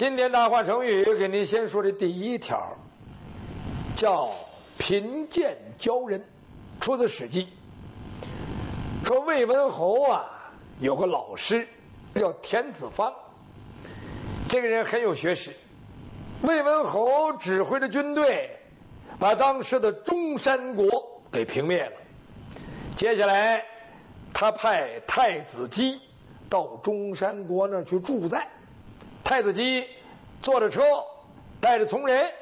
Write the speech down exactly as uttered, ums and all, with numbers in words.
今天大话成语给您先说的第一条，叫贫贱骄人，出自《史记》。说魏文侯啊，有个老师叫田子方，这个人很有学识。魏文侯指挥着军队，把当时的中山国给平灭了。接下来，他派太子姬到中山国那儿去驻在。太子姬坐着车，带着从人